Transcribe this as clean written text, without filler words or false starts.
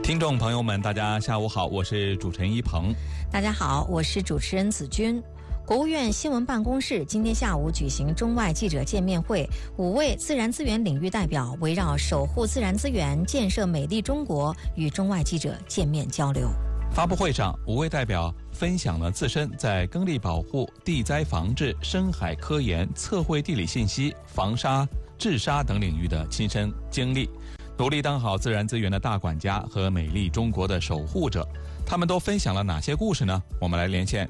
听众朋友们，大家下午好，我是主持人一鹏。 大家好，我是主持人子君。国务院新闻办公室今天下午举行中外记者见面会，5位自然资源领域代表围绕守护自然资源、建设美丽中国与中外记者见面交流。 发布会上，5位代表分享了自身在耕地保护、地灾防治、深海科研、测绘地理信息、防沙、治沙等领域的亲身经历，努力当好自然资源的大管家和美丽中国的守护者。他们都分享了哪些故事呢？我们来连线